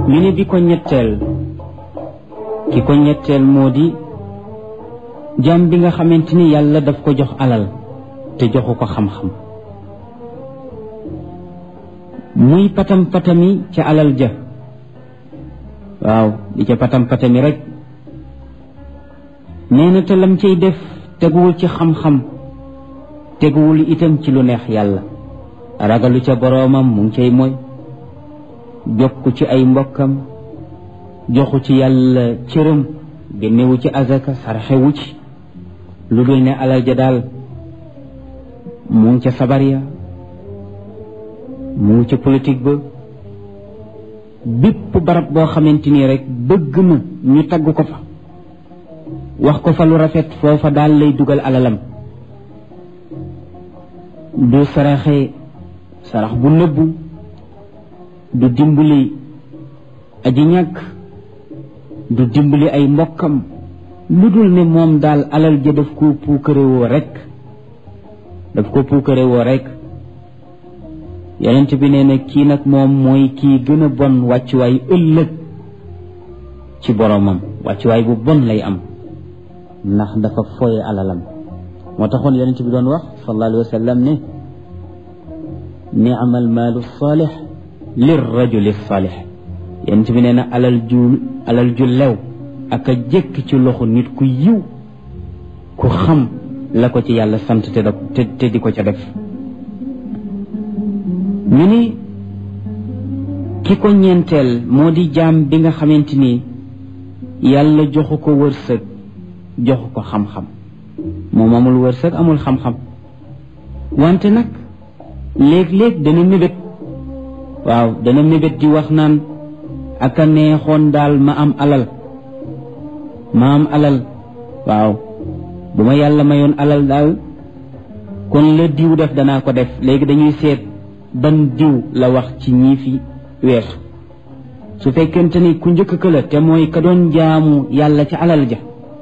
ñu ne bi ko ñetteel ki ko ñetteel moo di jaam bi nga xamante ni yàlla daf ko jox alal te joxu ko xam-xam muy patam-patami ca alal ja waaw di ca patam-patami rek nee na te lam cay def teguwul ci xam-xam teguwul itam ci lu neex yàlla ragalu ca boroomam mu ngi cay mooy jokku ci ay mbokkam joxu ci yàlla cëram génnewu ci azaka sarxewu ci lu dul ne alal ja daal mu ngi ca sabar ya mu ngi ca politique ba bépp barab boo xamante ni rek bëgg na ñu tagg ko fa wax ko fa lu rafet foofa daal lay dugal alalam du saraxe sarax bu nëbbu du dimbali aji ñàkk du dimbali ay mbokkam lu dul ne moom daal alal ja daf ko puukarewoo rek yonent bi nee na kii nag moom mooy kii gën a bon wàccuwaay ëllëg ci boromam wàccuwaay bu bon lay am ndax dafa foye alalam moo taxoon yonent bi doon wax sallallahu alayhi wa sallam ne ni'mal maalu saalix lir rajuli saalix yonent bi nee na alal ju lew ak a jëkk ci loxo nit ku yiw ku xam la ko ci yàlla sant te di ko ca def ñu ni ki ko ñeenteel moo di jaam bi nga xamante ni yàlla joxu ko wërsëg joxu ko xam-xam moom amul wërsëg amul xam-xam wante nag léeg-léeg dana mébét waaw dana mébét di wax naan aka neexoon daal ma am alal waaw bu ma yàlla mayoon alal daal kon la diw def danaa ko def léegi dañuy seet ban diw la wax ci ñii fi weesu su fekkente ni ku njëkk ka la te mooy ka doon jaamu yàlla ci alal ja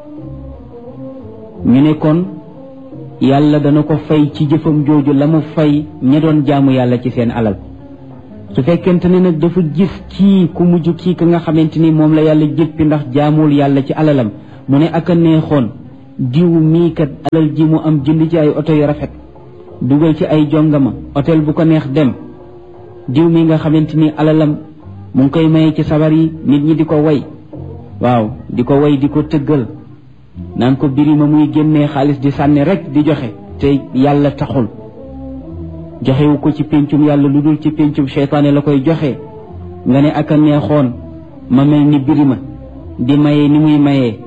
ñu ne kon yàlla dana ko fay ci jëfam jooju la mu fay ña doon jaamu yàlla ci seen alal su fekkente ne nag dafa gis kii ku mujj kii ka nga xamante ni moom la yàlla jëppi ndax jaamul yàlla ci alalam mu ne aka neexoon diw mii kat alal ji mu am jënd ci ay oto yu rafet dugal ci ay jongama hôtel bu ko neex dem diw mi nga xamante ni alalam mu ngi koy maye ci sabar yi nit ñi di ko way waaw di ko way di ko tëggal naan ko birima muy génnee xaalis di sànni rek di joxe te yàlla taxul joxewu ko ci péncum yàlla lu dul ci péncum seytaane la koy joxe nga ne aka neexoon ma mel ni birima di maye ni muy mayee